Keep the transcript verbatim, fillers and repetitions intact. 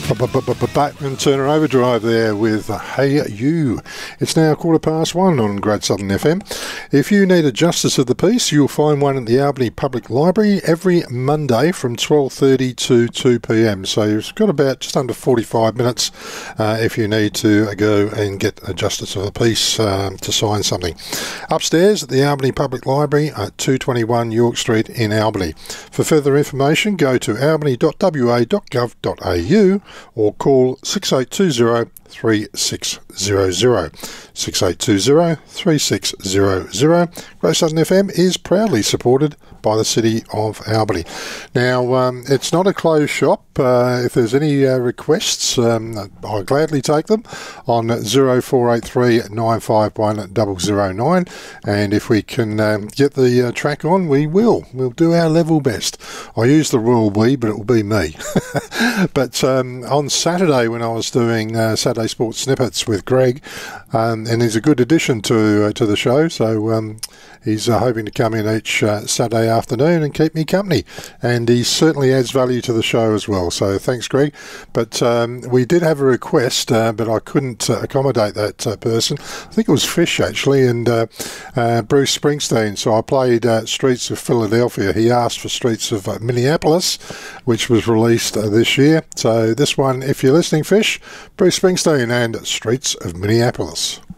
Bateman Turner Overdrive there with Hey You. It's now quarter past one on Great Southern F M. If you need a Justice of the Peace, you'll find one at the Albany Public Library every Monday from twelve thirty to two p m. So you've got about just under forty-five minutes uh, if you need to go and get a Justice of the Peace um, to sign something. Upstairs at the Albany Public Library at two twenty-one York Street in Albany. For further information, go to albany dot w a dot gov dot a u or call six eight two zero, three six zero zero. six eight two zero, three six zero zero. Great Southern F M is proudly supported by the City of Albany. Now, um, it's not a closed shop. Uh, if there's any uh, requests, um, I'll gladly take them on zero four eight three, nine five one, zero zero nine. And if we can um, get the uh, track on, we will. We'll do our level best. I use the royal we, but it will be me. But um, on Saturday, when I was doing uh, Saturday Sports Snippets with Greg, um, and he's a good addition to uh, to the show, so um, he's uh, hoping to come in each uh, Saturday afternoon and keep me company, and he certainly adds value to the show as well, so thanks, Greg. But um, we did have a request, uh, but I couldn't uh, accommodate that uh, person. I think it was Fish, actually, and uh, uh, Bruce Springsteen, so I played uh, Streets of Philadelphia. He asked for Streets of uh, Minneapolis, which was released uh, this year. So this one, if you're listening, Fish, Bruce Springsteen and Streets of Minneapolis.